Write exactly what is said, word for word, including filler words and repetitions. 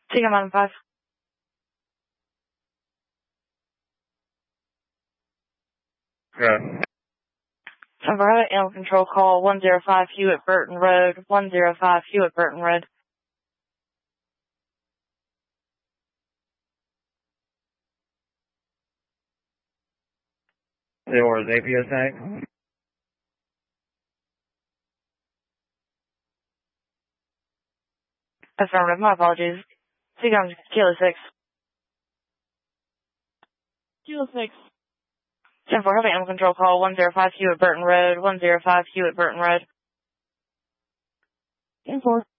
Seagull Mountain five. Yeah. ten four, animal control call one zero five Hewitt Burton Road, one zero five Hewitt Burton Road. Or is A P S tank? Affirmative, my apologies. Seagull Kilo six. Kilo six. ten four, animal control call one zero five Hewitt Burton Road, one zero five Hewitt Burton Road. ten four.